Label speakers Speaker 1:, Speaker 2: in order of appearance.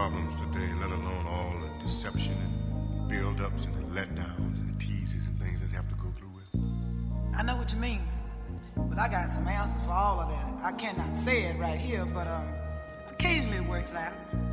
Speaker 1: problems today, let alone all the deception and build-ups and the letdowns and the teases and things that you have to go through with.
Speaker 2: I know what you mean, but I got some answers for all of that. I cannot say it right here, but occasionally it works out.